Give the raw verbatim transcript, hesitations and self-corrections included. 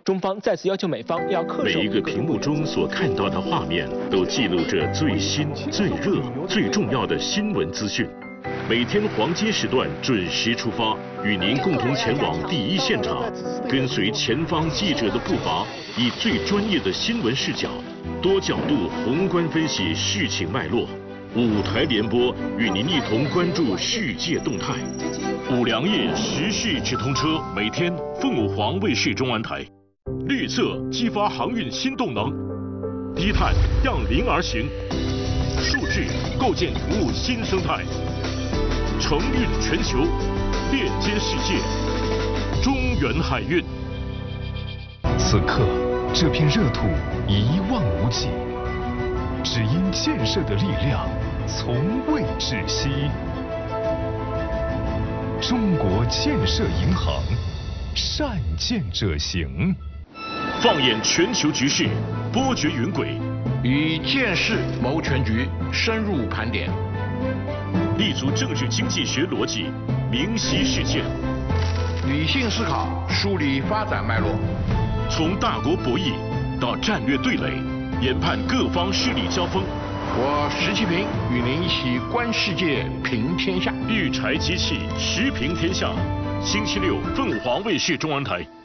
中方再次要求美方要恪守。 每一个屏幕中所看到的画面，都记录着最新、最热、最重要的新闻资讯。每天黄金时段准时出发，与您共同前往第一现场，跟随前方记者的步伐，以最专业的新闻视角，多角度宏观分析事情脉络。五台联播与您一同关注世界动态。五粮液时事直通车，每天凤舞黄卫视中安台。绿色激发航运新动能，低碳让零而行，数字构建服务新生态，承运全球，链接世界，中原海运。 此刻，这片热土一望无际，只因建设的力量从未窒息。中国建设银行，善建者行。 放眼全球局势，波谲云诡， 以见识谋全局，深入盘点， 立足政治经济学逻辑，明晰事件， 理性思考，梳理发展脉络， 从大国博弈到战略对垒，研判各方势力交锋。 我石其平与您一起观世界，评天下。 育柴机器，时评天下。星期六，凤凰卫视中文台。